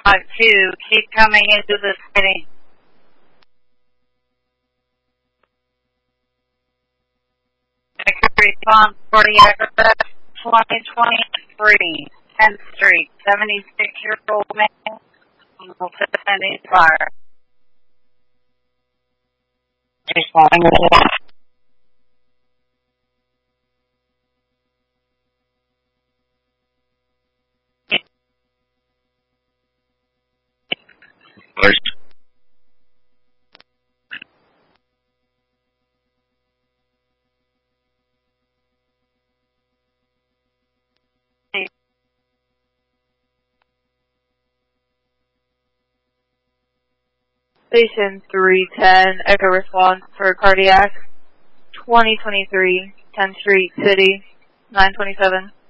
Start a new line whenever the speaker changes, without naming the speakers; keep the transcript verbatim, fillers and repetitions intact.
five two, keep coming into the city. Response cardiac arrest, twenty twenty-three, tenth Street, seventy-six-year-old man, Tennessee fire. Responding to that.
Station three ten, echo response for cardiac, twenty twenty-three, tenth Street, City, nine twenty-seven.